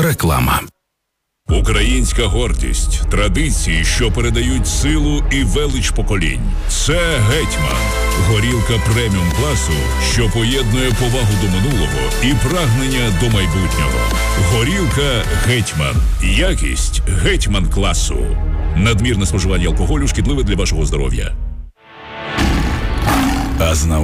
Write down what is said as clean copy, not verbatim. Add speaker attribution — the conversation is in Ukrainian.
Speaker 1: Реклама.
Speaker 2: Українська гордість, традиції, що передають силу і велич поколінь. Це «Гетьман». Горілка преміум класу, що поєднує повагу до минулого і прагнення до майбутнього. Горілка «Гетьман». Якість «Гетьман» класу. Надмірне споживання алкоголю шкідливе для вашого здоров'я.